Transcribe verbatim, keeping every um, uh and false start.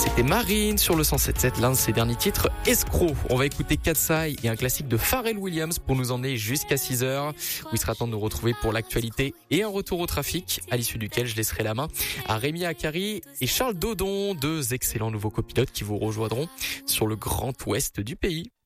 C'était Marine sur le cent sept sept, l'un de ses derniers titres, Escroc. On va écouter Katsai et un classique de Pharrell Williams pour nous emmener jusqu'à six heures, où il sera temps de nous retrouver pour l'actualité et un retour au trafic, à l'issue duquel je laisserai la main à Rémi Akari et Charles Dodon, deux excellents nouveaux copilotes qui vous rejoindront sur le grand ouest du pays.